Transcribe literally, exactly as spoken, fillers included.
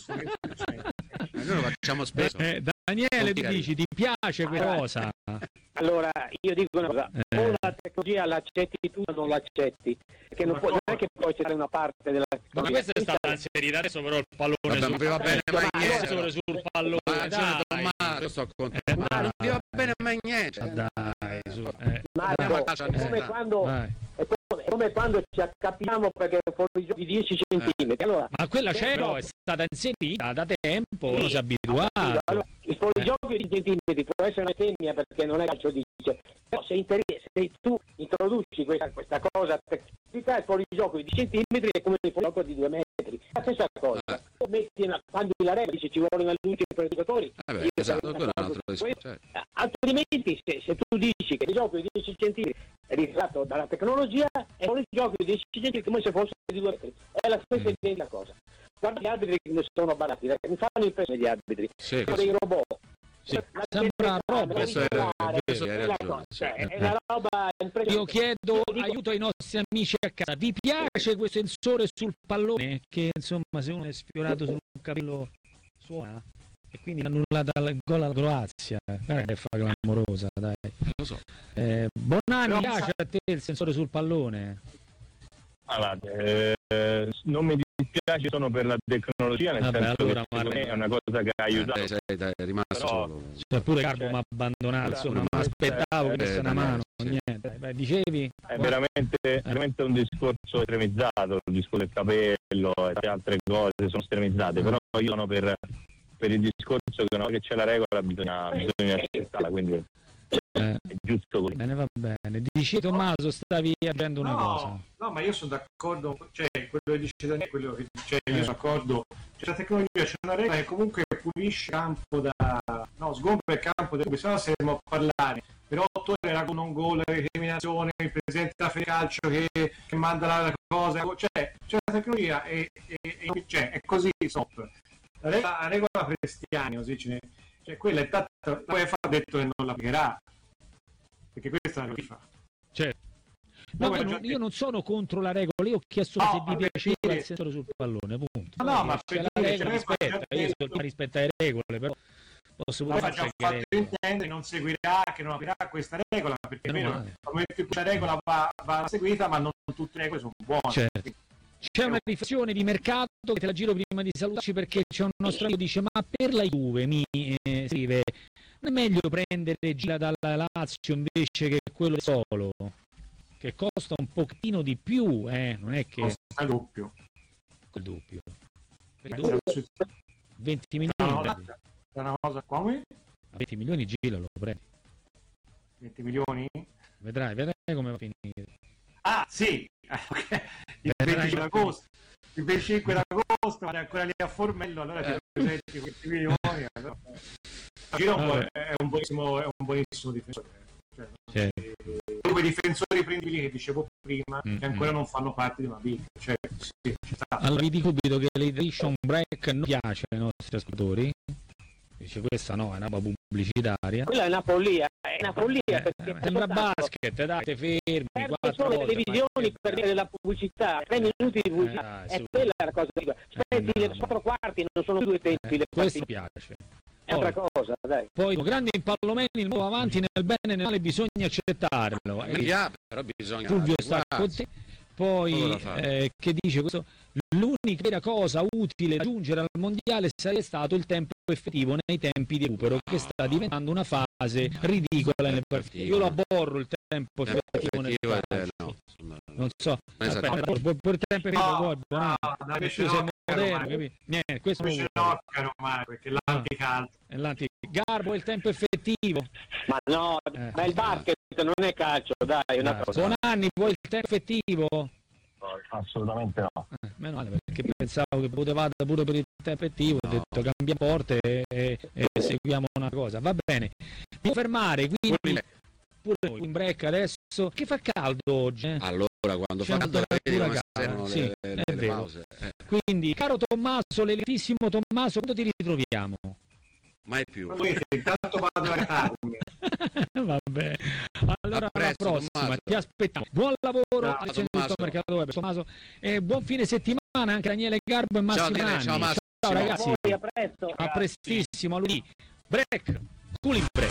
Noi lo facciamo spesso. Eh, Daniele, tu dici, ti piace questa cosa? Allora, io dico una cosa, Eh. o la tecnologia l'accetti tu o non l'accetti, perché non, può, non è che puoi accettare una parte della Ma tecnologia. questa è stata la serietà, adesso però il pallone Vabbè, sul ma vi va bene mai niente. sul, sul pallone, Ma dai. Tommaso, io sto con Eh, ma dai. non vi va bene mai niente. Ma dai, su, eh. Marco, Dai, è come dai. quando, Vai. è come, è come quando ci accappiamo perché fuori gioco di dieci centimetri. Allora, Ma quella c'è, però è stata inserita da tempo, uno si è abituato. allora, il fuorigioco di dieci centimetri può essere una temmia perché non è calcio dice, però se, interi- se tu introduci questa, questa cosa tecnica, il fuorigioco di dieci centimetri è come il fuorigioco di due metri, la stessa cosa. Eh. Tu metti una, quando la regola dice ci vuole una luce per i giocatori, Vabbè, io esatto, sarei quello è un d'accordo altro su discorso. questo. Certo. Altrimenti se, se tu dici che il gioco di dieci centimetri è ritratto dalla tecnologia è un gioco di dieci centimetri come se fosse di due metri, è la stessa Mm. identica cosa. Guarda gli arbitri che ne sono barati, mi fanno impressione gli arbitri, Sì, sono dei robot. Sì, La sembra gente proprio, sa, questo è- devi fare, questo è hai la ragione, cosa, cioè, sì. è una roba impressionante. Io chiedo Io dico- aiuto ai nostri amici a casa. Vi piace questo sensore sul pallone? Che insomma, se uno è sfiorato sul capello suona? E quindi annullata il gol alla Croazia. Guarda che fa clamorosa, dai. Lo so. Eh, Bonanni, Però- piace a te il sensore sul pallone? Allora, eh, non mi dispiace, sono per la tecnologia, nel Vabbè, senso allora, che secondo me Mario. è una cosa che ha aiutato. Eh, sei, sei rimasto Però- solo. Cioè, pure Carbo Cioè, mi ha abbandonato, insomma, eh, mi aspettavo che eh, desse una eh, mano, sì. niente. Beh, dicevi? È veramente, veramente un discorso estremizzato, il discorso del capello e altre cose sono estremizzate, però io sono per, per il discorso che una volta che c'è la regola bisogna, bisogna accettarla, quindi Eh, è giusto così. bene, va bene. Dici Tommaso, stavi agendo una cosa. No, no, ma io sono d'accordo, cioè quello che dice Daniele, quello che cioè, io Eh. sono d'accordo, c'è la tecnologia, c'è una regola che comunque pulisce il campo da, no, sgombra il campo, da, se no saremo a parlare, però otto ore era con un gol, la recriminazione, il presidente della Federcalcio che, che manda la, la cosa, cioè c'è la tecnologia e, e, e cioè, è così, stop. La regola, la regola Prestiani, così ce ne, cioè quella è tanto, la UEFA ha detto che non l'applicherà, perché questa è la FIFA. Cioè, No, no, ma io, già non, detto. io non sono contro la regola, io ho chiesto No, se vi vabbè, piaceva quindi- il sensore sul pallone, punto. No, no, ma c'è per la dire, regola, cioè, rispetta, noi io facciamo- sto rispetta le regole, però posso pure Ma ci fare ha fatto intendere che non seguirà, che non aprirà questa regola, perché è Meno vero, male. come questa regola va, va seguita, ma non tutte le regole sono buone. Certo. C'è una riflessione di mercato che te la giro prima di salutarci, perché c'è un nostro amico che dice: ma per la Juve mi eh, scrive, non è meglio prendere Gila dalla Lazio invece che quello del Solo, che costa un pochino di più, eh? Non è che Costa doppio. il doppio, Eh, doppio, su- venti no, milioni, no, è una cosa come venti milioni Gila lo prendi, venti milioni? vedrai, vedrai come va a finire. Ah, sì, Eh, ok. Il Vedrai venticinque come- d'agosto, il venticinque d'agosto, ma è ancora lì a Formello, allora ti Eh. presenti venti milioni. Allora. Giro è un, Vabbè. buon- è un buonissimo, è un buonissimo difensore. Cioè, Certo. eh, quei difensori prendibili che dicevo prima, Mm, che ancora mm. non fanno parte di una big, cioè sì, ci sta. Allora vi dico subito che l'edition break non piace ai nostri ascoltatori, dice questa no, è una roba pubblicitaria. Quella è una follia, è una follia Eh, perché sembra soltanto basket, dai, te fermi perde quattro solo le volte, televisioni ma- per dire della pubblicità, tre minuti di pubblicità, Eh, dai, è su. quella la cosa che dico. Aspetti Eh, no, le quattro quarti, non sono due tempi Eh, le questo partite, piace. è un'altra cosa, dai. Poi grandi impallomeni, il nuovo avanti nel bene e nel male bisogna accettarlo. Mi piace, però bisogna Fulvio sta adeguarsi. con te. Poi Cosa fare? eh, che dice questo, l'unica vera cosa utile da aggiungere al mondiale sarebbe stato il tempo effettivo nei tempi di recupero, che sta diventando una fase ridicola nelle partite. Io lo aborro il tempo Tempo effettivo nel effettivo, eh, calcio. no, insomma, Non so, Esatto. aspetta, poi poi il tempo effettivo poi buono. no, dai, Tu invece sei no, moderno, Mario. capito? Niente, questo non Invece lo vuole. no, caro Mario, perché l'anticalcio. È l'anti- Garbo è il tempo effettivo. Ma no, Eh. ma il basket non è calcio, dai, è una Dai, cosa. Bonanni, vuoi il tempo effettivo? Assolutamente no. Eh, meno male, perché pensavo che potevate pure per il tempo effettivo, ho No. detto cambia porte e, e- e seguiamo una cosa. Va bene, devo fermare, quindi Pure pure noi in break adesso, che fa caldo oggi, eh? Allora, quando C'è fa una caldo, vedi come temperatura servono calda, sì, le, le, è le vero. pause. Eh, Quindi, caro Tommaso, l'elitissimo Tommaso, quando ti ritroviamo? mai più. Poi intanto vado a lavarmi. Vabbè, allora A alla presto, prossima, Tommaso. ti aspettiamo. Buon lavoro, Ciao, direzione di Tommaso. tutto Mercato Web, Tommaso, e buon fine settimana anche a Daniele Garbo e Massimo Daniele, Nanni. ciao, Massimo. Ciao ragazzi. prestissimo a lunedì. Break, cooling break.